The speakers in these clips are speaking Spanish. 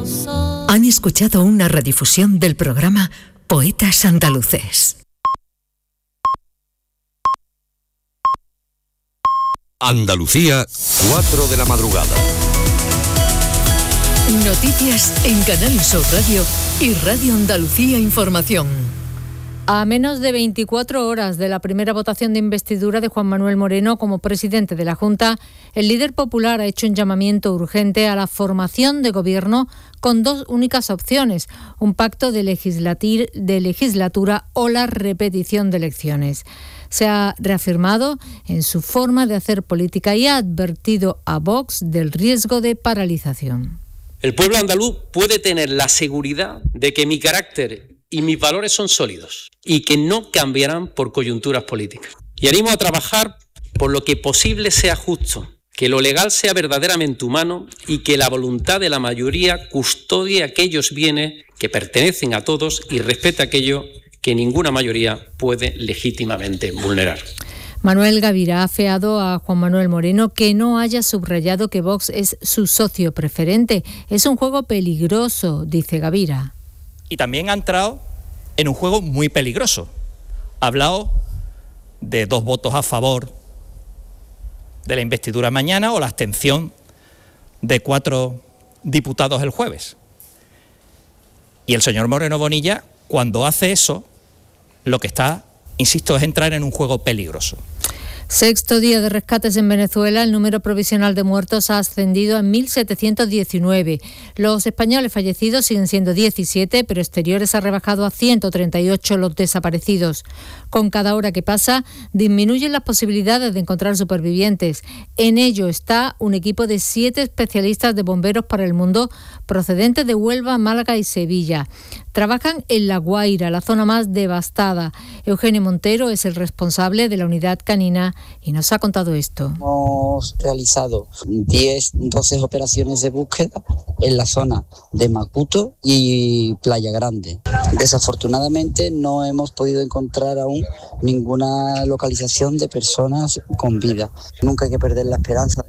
Han escuchado una redifusión del programa Poetas Andaluces. Andalucía, 4 de la madrugada. Noticias en Canal Sur Radio y Radio Andalucía Información. A menos de 24 horas de la primera votación de investidura de Juan Manuel Moreno como presidente de la Junta, el líder popular ha hecho un llamamiento urgente a la formación de gobierno con dos únicas opciones: un pacto de legislatura o la repetición de elecciones. Se ha reafirmado en su forma de hacer política y ha advertido a Vox del riesgo de paralización. El pueblo andaluz puede tener la seguridad de que mi carácter y mis valores son sólidos y que no cambiarán por coyunturas políticas. Y animo a trabajar por lo que posible sea justo, que lo legal sea verdaderamente humano y que la voluntad de la mayoría custodie aquellos bienes que pertenecen a todos y respete aquello que ninguna mayoría puede legítimamente vulnerar. Manuel Gavira ha afeado a Juan Manuel Moreno que no haya subrayado que Vox es su socio preferente. Es un juego peligroso, dice Gavira. Y también ha entrado en un juego muy peligroso. Ha hablado de 2 votos a favor de la investidura mañana o la abstención de 4 diputados el jueves. Y el señor Moreno Bonilla, cuando hace eso, lo que está, insisto, es entrar en un juego peligroso. Sexto día de rescates en Venezuela. El número provisional de muertos ha ascendido a 1.719. Los españoles fallecidos siguen siendo 17, pero Exteriores ha rebajado a 138 los desaparecidos. Con cada hora que pasa, disminuyen las posibilidades de encontrar supervivientes. En ello está un equipo de 7 especialistas de bomberos para el mundo, procedentes de Huelva, Málaga y Sevilla. Trabajan en La Guaira, la zona más devastada. Eugenio Montero es el responsable de la unidad canina y nos ha contado esto. Hemos realizado 12 operaciones de búsqueda en la zona de Macuto y Playa Grande. Desafortunadamente no hemos podido encontrar aún ninguna localización de personas con vida. Nunca hay que perder la esperanza.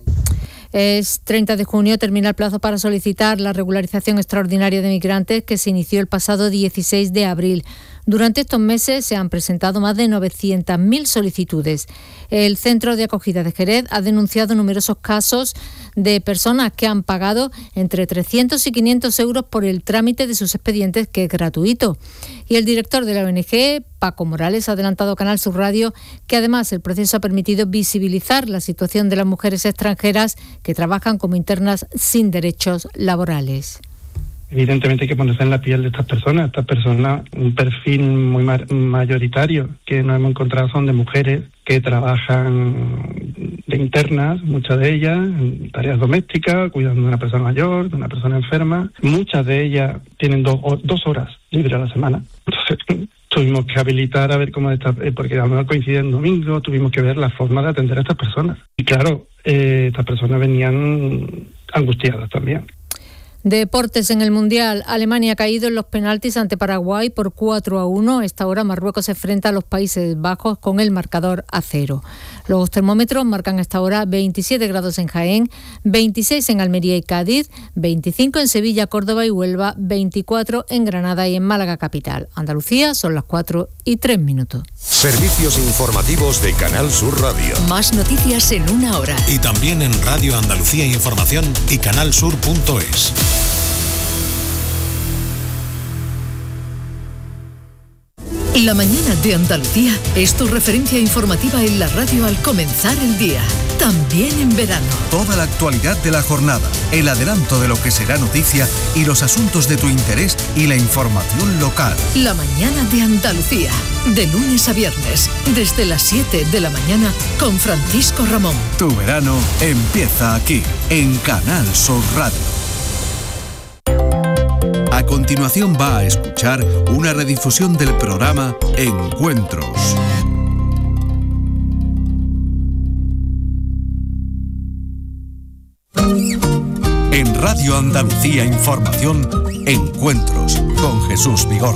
Es 30 de junio, termina el plazo para solicitar la regularización extraordinaria de migrantes que se inició el pasado 16 de abril. Durante estos meses se han presentado más de 900.000 solicitudes. El Centro de Acogida de Jerez ha denunciado numerosos casos de personas que han pagado entre 300 y 500 euros por el trámite de sus expedientes, que es gratuito. Y el director de la ONG, Paco Morales, ha adelantado a Canal Sur Radio que además el proceso ha permitido visibilizar la situación de las mujeres extranjeras que trabajan como internas sin derechos laborales. Evidentemente hay que ponerse en la piel de estas personas, un perfil muy mayoritario que nos hemos encontrado son de mujeres que trabajan de internas, muchas de ellas en tareas domésticas, cuidando de una persona mayor, de una persona enferma. Muchas de ellas tienen 2 horas libres a la semana. Entonces tuvimos que habilitar a ver cómo está, porque a lo mejor coincide en domingo, tuvimos que ver la forma de atender a estas personas. Y claro, estas personas venían angustiadas también. Deportes en el Mundial. Alemania ha caído en los penaltis ante Paraguay por 4-1. A esta hora Marruecos se enfrenta a los Países Bajos con el marcador a 0. Los termómetros marcan a esta hora 27 grados en Jaén, 26 en Almería y Cádiz, 25 en Sevilla, Córdoba y Huelva, 24 en Granada y en Málaga capital. Andalucía, son las 4:03. Servicios informativos de Canal Sur Radio. Más noticias en una hora. Y también en Radio Andalucía Información y canalsur.es. La mañana de Andalucía es tu referencia informativa en la radio al comenzar el día, también en verano. Toda la actualidad de la jornada, el adelanto de lo que será noticia y los asuntos de tu interés y la información local. La mañana de Andalucía, de lunes a viernes, desde las 7 de la mañana con Francisco Ramón. Tu verano empieza aquí, en Canal Sur Radio. A continuación va a escuchar una redifusión del programa Encuentros. En Radio Andalucía Información, Encuentros con Jesús Vigorra.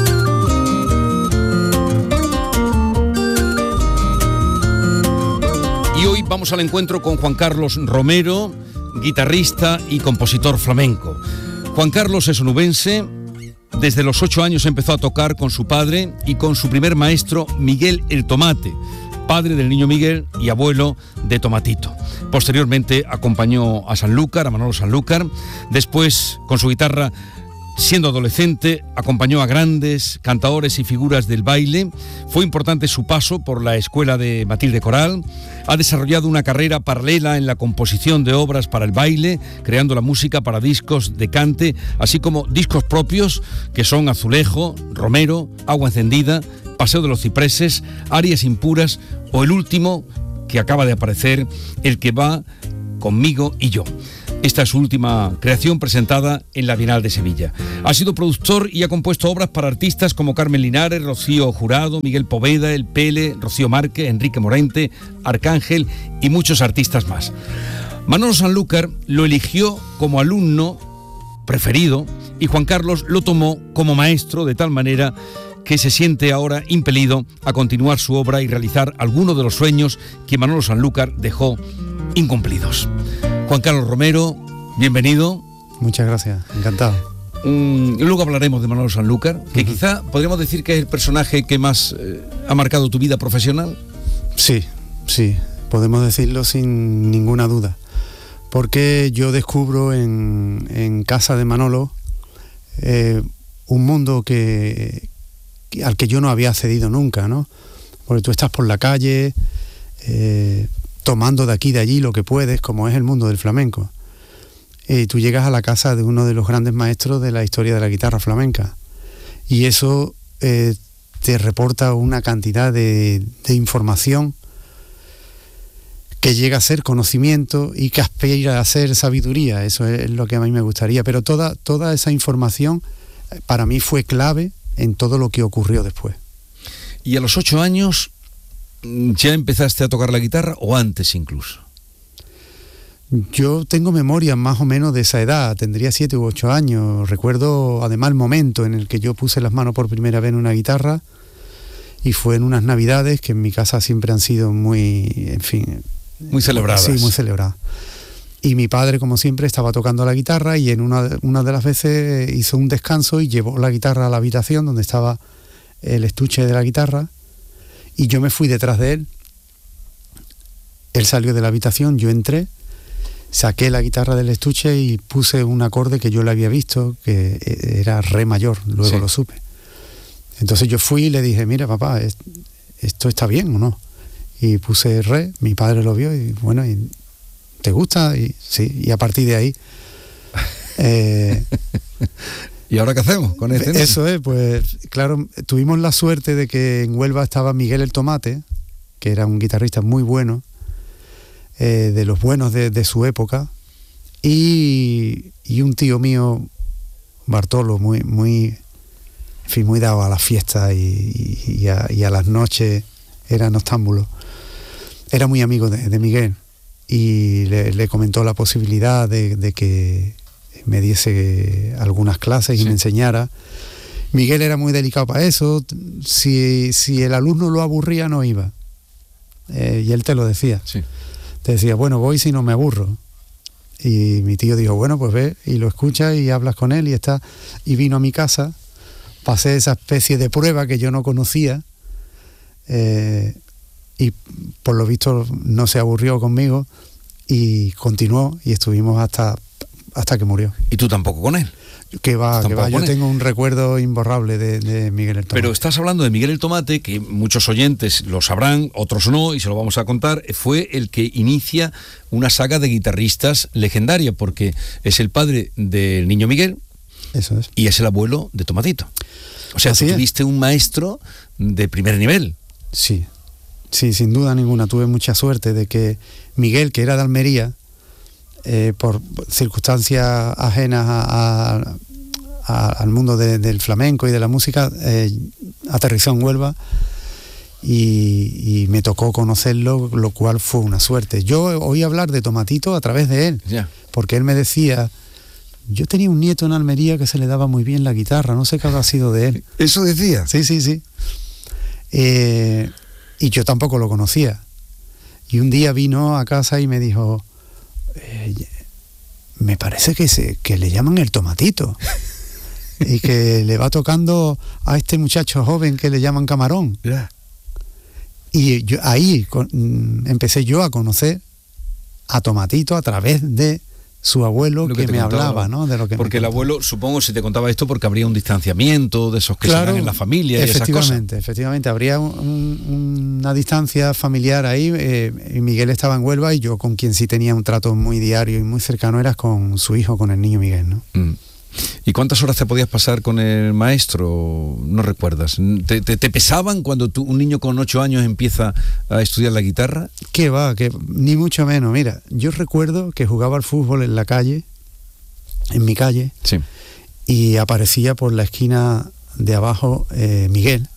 Y hoy vamos al encuentro con Juan Carlos Romero, guitarrista y compositor flamenco. Juan Carlos es onubense. Desde los 8 años empezó a tocar con su padre y con su primer maestro, Miguel el Tomate, padre del niño Miguel y abuelo de Tomatito. Posteriormente acompañó a Sanlúcar, a Manolo Sanlúcar. Después, con su guitarra, siendo adolescente, acompañó a grandes cantadores y figuras del baile. Fue importante su paso por la escuela de Matilde Coral. Ha desarrollado una carrera paralela en la composición de obras para el baile, creando la música para discos de cante, así como discos propios que son Azulejo, Romero, Agua Encendida, Paseo de los Cipreses, Arias Impuras o el último que acaba de aparecer, El que va conmigo y yo. Esta es su última creación presentada en la Bienal de Sevilla. Ha sido productor y ha compuesto obras para artistas como Carmen Linares, Rocío Jurado, Miguel Poveda, El Pele, Rocío Márquez, Enrique Morente, Arcángel y muchos artistas más. Manolo Sanlúcar lo eligió como alumno preferido y Juan Carlos lo tomó como maestro, de tal manera que se siente ahora impelido a continuar su obra y realizar algunos de los sueños que Manolo Sanlúcar dejó incumplidos. Juan Carlos Romero, bienvenido. Muchas gracias, encantado. Luego hablaremos de Manolo Sanlúcar, que quizá podríamos decir que es el personaje que más ha marcado tu vida profesional. Sí, podemos decirlo sin ninguna duda, porque yo descubro en casa de Manolo un mundo al que yo no había accedido nunca, ¿no? Porque tú estás por la calle, tomando de aquí y de allí lo que puedes, como es el mundo del flamenco. Y tú llegas a la casa de uno de los grandes maestros de la historia de la guitarra flamenca. Y eso te reporta una cantidad de información que llega a ser conocimiento y que aspira a ser sabiduría. Eso es lo que a mí me gustaría. Pero toda esa información para mí fue clave en todo lo que ocurrió después. ¿Y a los 8 años ya empezaste a tocar la guitarra o antes incluso? Yo tengo memoria más o menos de esa edad, tendría 7 u 8 años. Recuerdo además el momento en el que yo puse las manos por primera vez en una guitarra, y fue en unas navidades que en mi casa siempre han sido muy celebradas. Sí, muy celebradas. Y mi padre, como siempre, estaba tocando la guitarra y en una de las veces hizo un descanso y llevó la guitarra a la habitación donde estaba el estuche de la guitarra, y yo me fui detrás de él. Él salió de la habitación, yo entré, saqué la guitarra del estuche y puse un acorde que yo le había visto, que era re mayor, luego lo supe. Entonces yo fui y le dije, mira papá, ¿esto está bien o no? Y puse re, mi padre lo vio y bueno, ¿te gusta? Y sí, y a partir de ahí... ¿Y ahora qué hacemos con este? Eso es, pues claro, tuvimos la suerte de que en Huelva estaba Miguel el Tomate, que era un guitarrista muy bueno, de los buenos de su época, y un tío mío, Bartolo, muy dado a la fiesta y a las noches, era noctámbulo, era muy amigo de Miguel, y le comentó la posibilidad de que me diese algunas clases y me enseñara. Miguel era muy delicado para eso, si el alumno lo aburría no iba, y él te lo decía. Te decía, bueno, voy si no me aburro. Y mi tío dijo, bueno, pues ve y lo escuchas y hablas con él y vino a mi casa, pasé esa especie de prueba que yo no conocía, y por lo visto no se aburrió conmigo y continuó y estuvimos hasta que murió. ¿Y tú tampoco con él? Que va, yo tengo un recuerdo imborrable de Miguel el Tomate. Pero estás hablando de Miguel el Tomate, que muchos oyentes lo sabrán, otros no, y se lo vamos a contar. Fue el que inicia una saga de guitarristas legendaria, porque es el padre del niño Miguel. Eso es. Y es el abuelo de Tomatito. O sea, tú tuviste un maestro de primer nivel. Sí, sin duda ninguna. Tuve mucha suerte de que Miguel, que era de Almería, por circunstancias ajenas al mundo del flamenco y de la música, aterrizó en Huelva y me tocó conocerlo, lo cual fue una suerte. Yo oí hablar de Tomatito a través de él, porque él me decía, yo tenía un nieto en Almería que se le daba muy bien la guitarra, no sé qué habrá sido de él. ¿Eso decía? Sí. Y yo tampoco lo conocía. Y un día vino a casa y me dijo, me parece que le llaman el Tomatito y que le va tocando a este muchacho joven que le llaman Camarón. Y ahí empecé yo a conocer a Tomatito a través de su abuelo que me hablaba, ¿no? De lo que porque el abuelo, supongo, si te contaba esto, porque habría un distanciamiento de esos que se dan en la familia y esas cosas. Efectivamente, habría una distancia familiar ahí. Y Miguel estaba en Huelva y yo con quien sí tenía un trato muy diario y muy cercano era con su hijo, con el niño Miguel, ¿no? ¿Y cuántas horas te podías pasar con el maestro? ¿No recuerdas? ¿Te pesaban cuando un niño con 8 años empieza a estudiar la guitarra? Que ni mucho menos. Mira, yo recuerdo que jugaba al fútbol en la calle, en mi calle, sí, y aparecía por la esquina de abajo Miguel,